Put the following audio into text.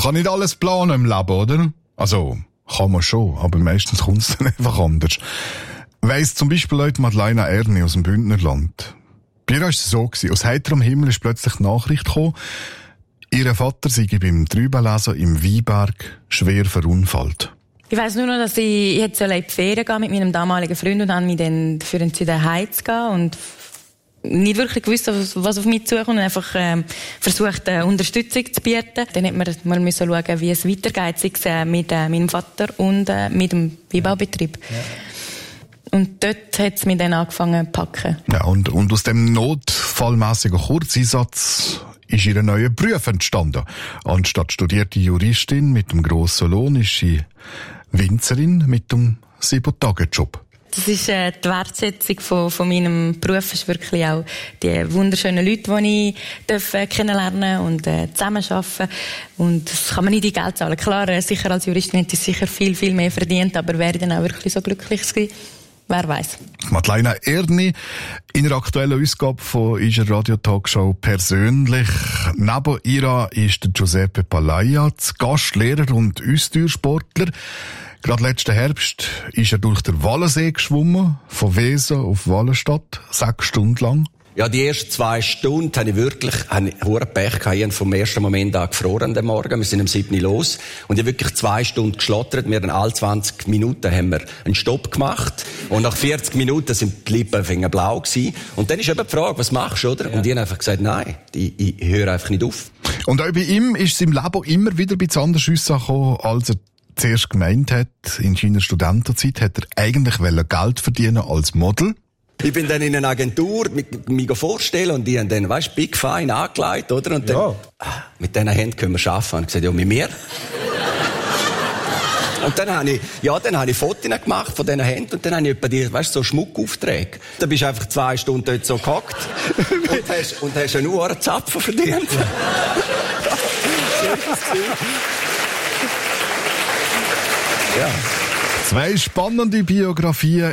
kann nicht alles planen im Leben, oder? Also, kann man schon, aber meistens kommt es dann einfach anders. Weiss zum Beispiel Leute Madeleine Erni aus dem Bündnerland. Bei ihr war es so, aus heiterem Himmel ist plötzlich die Nachricht gekommen, ihr Vater sei beim Trübenlesen im Weinberg schwer verunfallt. Ich weiss nur noch, dass ich jetzt in die Ferien gehen mit meinem damaligen Freund und dann mich dann für ihn zu den Heiz gehen und nicht wirklich gewusst, was auf mich zukommt und einfach versucht, Unterstützung zu bieten. Dann hat man mal müssen schauen, wie es weitergeht, sei es mit meinem Vater und mit dem Weinbaubetrieb. Ja. Und dort hat es mich dann angefangen zu packen. Ja, und aus dem notfallmässigen Kurzeinsatz ist ihr neuer Beruf entstanden. Anstatt studierte Juristin mit dem grossen Lohn ist sie Winzerin mit dem 7-Tage-Job. Das ist die Wertschätzung von meinem Beruf, ist wirklich auch die wunderschönen Leute, die ich kennenlernen und zusammenarbeiten. Und das kann man nicht in Geld zahlen. Klar, sicher als Juristin hätte ich sicher viel, viel mehr verdient, aber wäre ich dann auch wirklich so glücklich gewesen? Wer weiß. Madeleine Erni in der aktuellen Ausgabe von unserer Radio-Talkshow persönlich. Neben ihr ist der Giuseppe Palaia, Gastlehrer und Austauschsportler. Gerade letzten Herbst ist er durch den Wallensee geschwommen, von Wesen auf Wallenstadt, 6 Stunden lang. Ja, die ersten 2 Stunden hatte ich wirklich hohen Pech gehabt. Ich habe vom ersten Moment an gefroren am Morgen. Wir sind um 7 Uhr los. Und ich habe wirklich 2 Stunden geschlottert. Wir haben alle 20 Minuten haben wir einen Stopp gemacht. Und nach 40 Minuten sind die Lippen blau gewesen. Und dann ist eben die Frage, was machst du, oder? Ja. Und ich habe einfach gesagt, nein, ich höre einfach nicht auf. Und auch bei ihm ist es im Leben immer wieder ein bisschen anders rausgekommen, als er zuerst gemeint hat. In seiner Studentenzeit hat er eigentlich Geld verdienen als Model. Ich bin dann in einer Agentur, mich vorstellen und die haben dann, Big Fine angelegt, oder? Und dann, mit diesen Händen können wir arbeiten. Und ich gesagt, ja, mit mir? Und dann habe ich Fotos gemacht von diesen Händen und dann habe ich etwa die, so Schmuckaufträge. Dann bist du einfach 2 Stunden dort so gehockt und hast einen Uhrenzapfen verdient. Ja. 2 spannende Biografien